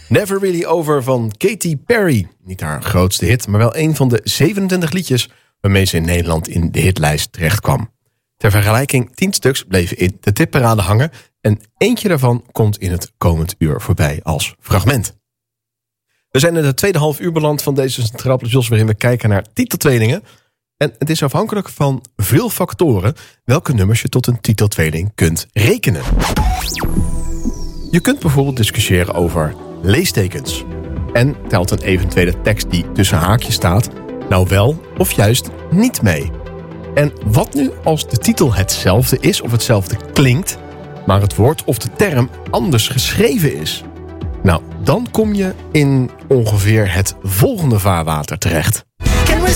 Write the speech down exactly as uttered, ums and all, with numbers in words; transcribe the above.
Never Really Over van Katy Perry. Niet haar grootste hit, maar wel een van de zevenentwintig liedjes waarmee ze in Nederland in de hitlijst terecht kwam. Ter vergelijking, tien stuks bleven in de tipparade hangen en eentje daarvan komt in het komend uur voorbij als fragment. We zijn in het tweede half uur beland van deze Centraal Plus, waarin we kijken naar titeltweelingen. En het is afhankelijk van veel factoren welke nummers je tot een titeltweeling kunt rekenen. Je kunt bijvoorbeeld discussiëren over leestekens. En telt een eventuele tekst die tussen haakjes staat nou wel of juist niet mee? En wat nu als de titel hetzelfde is of hetzelfde klinkt, maar het woord of de term anders geschreven is? Nou, dan kom je in ongeveer het volgende vaarwater terecht.